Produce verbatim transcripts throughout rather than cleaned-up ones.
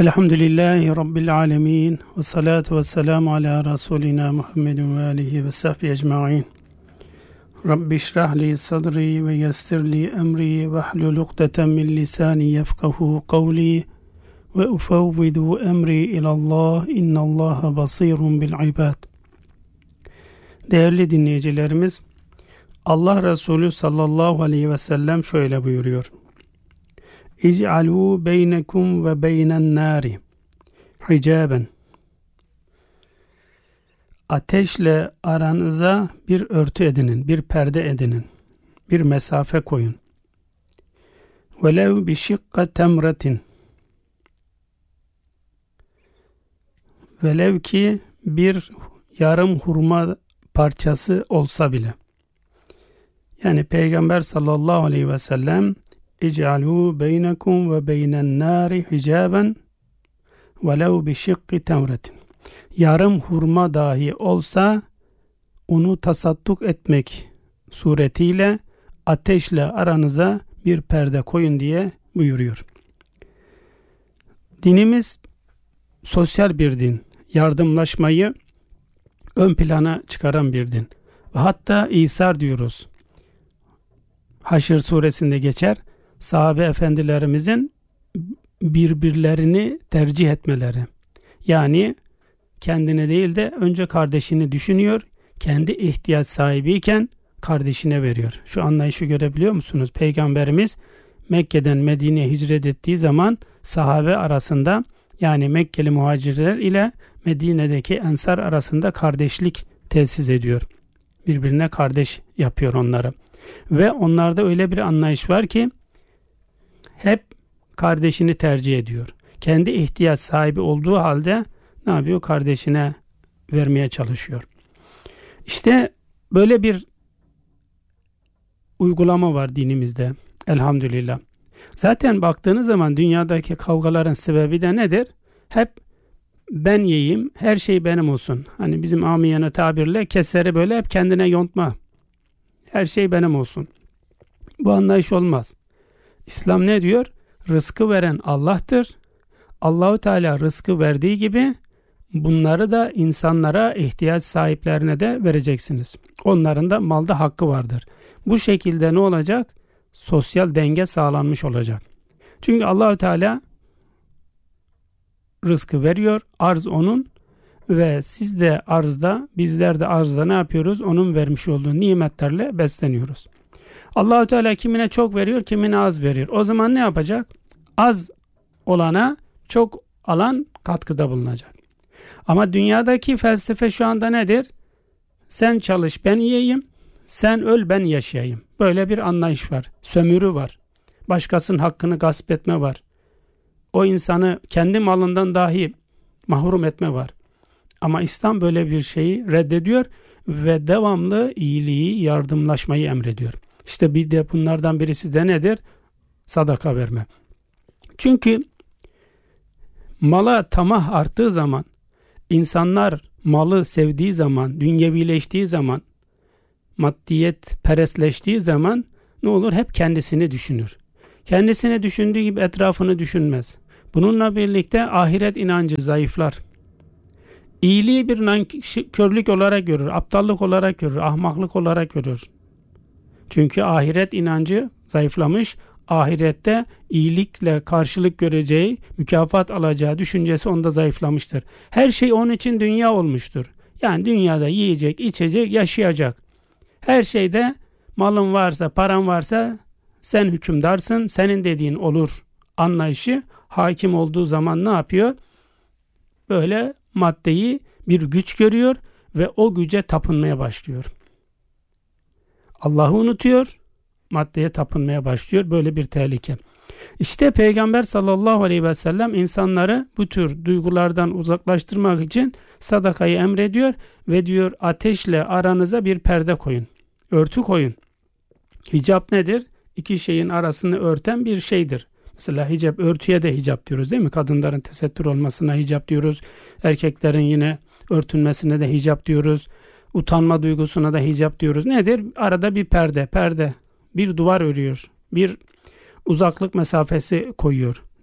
Elhamdülillahi Rabbil alemin ve salatu ve selamu ala Resulina Muhammedin ve alihi ve sahbihi ecma'in. Rabbi şrahli sadri ve yessirli emri ve hlul ukdeten min lisani yefkahu kavli ve ufevvidu emri ilallah innallaha basirun bil ibad. Değerli dinleyicilerimiz, Allah Resulü sallallahu aleyhi ve sellem şöyle buyuruyor. İc'alû beynekum ve beynen nâri hicaben. Ateşle aranıza bir örtü edinin, bir perde edinin, bir mesafe koyun. Velev bi şikka temretin. Velev ki bir yarım hurma parçası olsa bile. Yani Peygamber sallallahu aleyhi ve sellem İc'alû beynekum ve beynen nâri hicaben velev bi şikki temretin. Yarım hurma dahi olsa onu tasadduk etmek suretiyle ateşle aranıza bir perde koyun diye buyuruyor. Dinimiz sosyal bir din. Yardımlaşmayı ön plana çıkaran bir din. Ve hatta İsar diyoruz. Haşr suresinde geçer. Sahabe efendilerimizin birbirlerini tercih etmeleri. Yani kendine değil de önce kardeşini düşünüyor. Kendi ihtiyaç sahibiyken kardeşine veriyor. Şu anlayışı görebiliyor musunuz? Peygamberimiz Mekke'den Medine'ye hicret ettiği zaman sahabe arasında, yani Mekkeli muhacirler ile Medine'deki ensar arasında kardeşlik tesis ediyor. Birbirine kardeş yapıyor onları. Ve onlarda öyle bir anlayış var ki hep kardeşini tercih ediyor. Kendi ihtiyaç sahibi olduğu halde ne yapıyor? Kardeşine vermeye çalışıyor. İşte böyle bir uygulama var dinimizde. Elhamdülillah. Zaten baktığınız zaman dünyadaki kavgaların sebebi de nedir? Hep ben yiyeyim, her şey benim olsun. Hani bizim amiyane tabirle keseri böyle hep kendine yontma. Her şey benim olsun. Bu anlayış olmaz. İslam ne diyor? Rızkı veren Allah'tır. Allahu Teala rızkı verdiği gibi bunları da insanlara, ihtiyaç sahiplerine de vereceksiniz. Onların da malda hakkı vardır. Bu şekilde ne olacak? Sosyal denge sağlanmış olacak. Çünkü Allahu Teala rızkı veriyor, arz onun ve siz de arzda, bizler de arzda ne yapıyoruz? Onun vermiş olduğu nimetlerle besleniyoruz. Allah-u Teala kimine çok veriyor, kimine az veriyor. O zaman ne yapacak? Az olana çok alan katkıda bulunacak. Ama dünyadaki felsefe şu anda nedir? Sen çalış, ben yiyeyim. Sen öl, ben yaşayayım. Böyle bir anlayış var. Sömürü var. Başkasının hakkını gasp etme var. O insanı kendi malından dahi mahrum etme var. Ama İslam böyle bir şeyi reddediyor ve devamlı iyiliği, yardımlaşmayı emrediyor. İşte bir de bunlardan birisi de nedir? Sadaka verme. Çünkü mala tamah arttığı zaman, insanlar malı sevdiği zaman, dünyevileştiği zaman, maddiyet perestleştiği zaman ne olur? Hep kendisini düşünür. Kendisini düşündüğü gibi etrafını düşünmez. Bununla birlikte ahiret inancı zayıflar. İyiliği bir nankörlük olarak görür, aptallık olarak görür, ahmaklık olarak görür. Çünkü ahiret inancı zayıflamış, ahirette iyilikle karşılık göreceği, mükafat alacağı düşüncesi onda zayıflamıştır. Her şey onun için dünya olmuştur. Yani dünyada yiyecek, içecek, yaşayacak. Her şeyde malın varsa, paran varsa sen hükümdarsın, senin dediğin olur anlayışı hakim olduğu zaman ne yapıyor? Böyle maddeyi bir güç görüyor ve o güce tapınmaya başlıyor. Allah'ı unutuyor, maddeye tapınmaya başlıyor. Böyle bir tehlike. İşte Peygamber sallallahu aleyhi ve sellem insanları bu tür duygulardan uzaklaştırmak için sadakayı emrediyor ve diyor ateşle aranıza bir perde koyun. Örtü koyun. Hicap nedir? İki şeyin arasını örten bir şeydir. Mesela hicap, örtüye de hicap diyoruz değil mi? Kadınların tesettür olmasına hicap diyoruz. Erkeklerin yine örtünmesine de hicap diyoruz. Utanma duygusuna da hicap diyoruz. Nedir? Arada bir perde, perde, bir duvar örüyor. Bir uzaklık mesafesi koyuyor.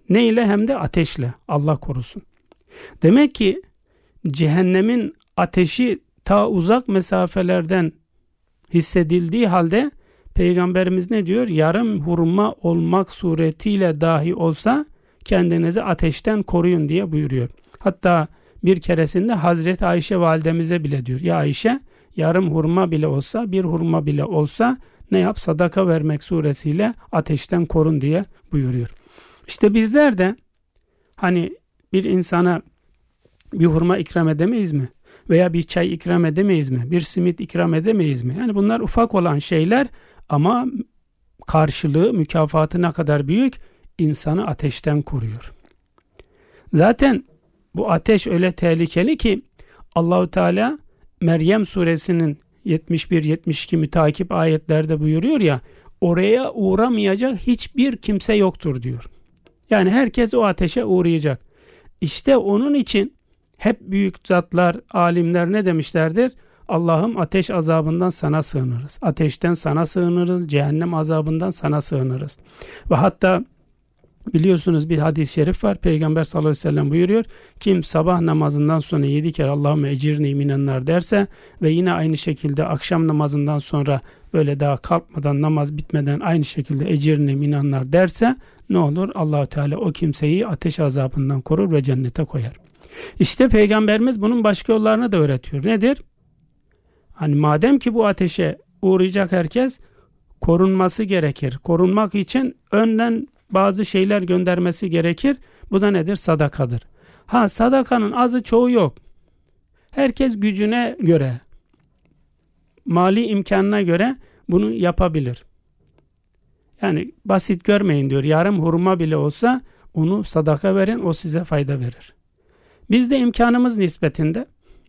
Ne ile? Hem de ateşle. Allah korusun. Demek ki cehennemin ateşi ta uzak mesafelerden hissedildiği halde Peygamberimiz ne diyor? Yarım hurma olmak suretiyle dahi olsa kendinizi ateşten koruyun diye buyuruyor. Hatta bir keresinde Hazreti Ayşe validemize bile diyor. Ya Ayşe, yarım hurma bile olsa, bir hurma bile olsa ne yap? Sadaka vermek suresiyle ateşten korun diye buyuruyor. İşte bizler de hani bir insana bir hurma ikram edemeyiz mi? Veya bir çay ikram edemeyiz mi? Bir simit ikram edemeyiz mi? Yani bunlar ufak olan şeyler ama karşılığı, mükafatı ne kadar büyük? İnsanı ateşten koruyor. Zaten bu ateş öyle tehlikeli ki Allahu Teala Meryem suresinin yetmiş bir yetmiş iki mütakip ayetlerde buyuruyor ya, oraya uğramayacak hiçbir kimse yoktur diyor. Yani herkes o ateşe uğrayacak. İşte onun için hep büyük zatlar, alimler ne demişlerdir? Allah'ım ateş azabından sana sığınırız. Ateşten sana sığınırız. Cehennem azabından sana sığınırız. Ve hatta biliyorsunuz bir hadis-i şerif var. Peygamber sallallahu aleyhi ve sellem buyuruyor. Kim sabah namazından sonra yedi kere Allahümme ecirni minennar derse ve yine aynı şekilde akşam namazından sonra böyle daha kalkmadan, namaz bitmeden aynı şekilde ecirni minennar derse ne olur? Allah-u Teala o kimseyi ateş azabından korur ve cennete koyar. İşte Peygamberimiz bunun başka yollarını da öğretiyor. Nedir? Hani madem ki bu ateşe uğrayacak herkes, korunması gerekir. Korunmak için önden bazı şeyler göndermesi gerekir. Bu da nedir? Sadakadır. Ha, sadakanın azı çoğu yok. Herkes gücüne göre, mali imkanına göre bunu yapabilir. Yani basit görmeyin diyor. Yarım hurma bile olsa onu sadaka verin, o size fayda verir. Biz de imkanımız nispetinde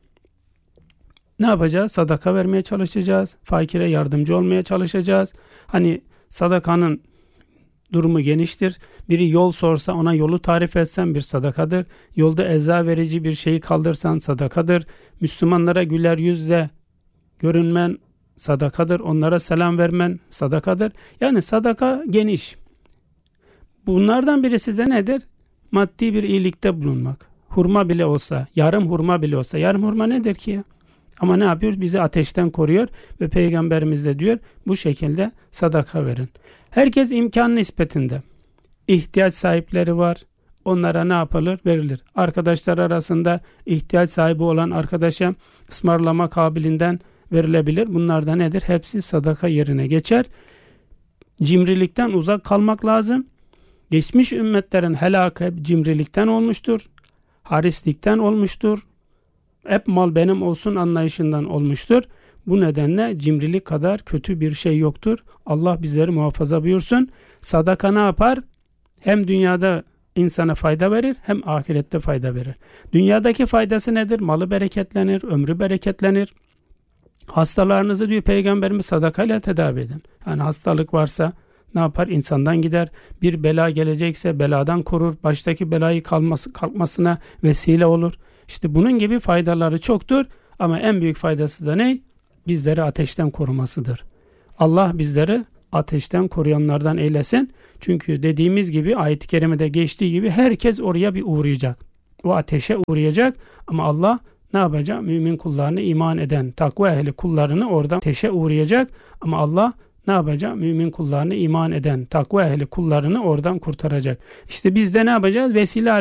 ne yapacağız? Sadaka vermeye çalışacağız. Fakire yardımcı olmaya çalışacağız. Hani sadakanın durumu geniştir. Biri yol sorsa ona yolu tarif etsen bir sadakadır. Yolda eza verici bir şeyi kaldırsan sadakadır. Müslümanlara güler yüzle görünmen sadakadır. Onlara selam vermen sadakadır. Yani sadaka geniş. Bunlardan birisi de nedir? Maddi bir iyilikte bulunmak. Hurma bile olsa, yarım hurma bile olsa. Yarım hurma nedir ki ya? Ama ne yapıyor? Bizi ateşten koruyor ve Peygamberimiz de diyor bu şekilde sadaka verin. Herkes imkan nispetinde. İhtiyaç sahipleri var. Onlara ne yapılır? Verilir. Arkadaşlar arasında ihtiyaç sahibi olan arkadaşa ısmarlama kabiliğinden verilebilir. Bunlar da nedir? Hepsi sadaka yerine geçer. Cimrilikten uzak kalmak lazım. Geçmiş ümmetlerin helakı hep cimrilikten olmuştur. Harislikten olmuştur. Hep mal benim olsun anlayışından olmuştur. Bu nedenle cimrilik kadar kötü bir şey yoktur. Allah bizleri muhafaza buyursun. Sadaka ne yapar? Hem dünyada insana fayda verir hem ahirette fayda verir. Dünyadaki faydası nedir? Malı bereketlenir, ömrü bereketlenir. Hastalarınızı diyor Peygamberimiz sadakayla tedavi edin. Yani hastalık varsa ne yapar? İnsandan gider. Bir bela gelecekse beladan korur. Baştaki belayı kalması, kalkmasına vesile olur. İşte bunun gibi faydaları çoktur. Ama en büyük faydası da ne? Bizleri ateşten korumasıdır. Allah bizleri ateşten koruyanlardan eylesin. Çünkü dediğimiz gibi ayet-i kerimede geçtiği gibi herkes oraya bir uğrayacak. O ateşe uğrayacak ama Allah ne yapacak? Mümin kullarını, iman eden takva ehli kullarını oradan ateşe uğrayacak ama Allah ne yapacak? Mümin kullarını, iman eden takva ehli kullarını oradan kurtaracak. İşte biz de ne yapacağız? Vesile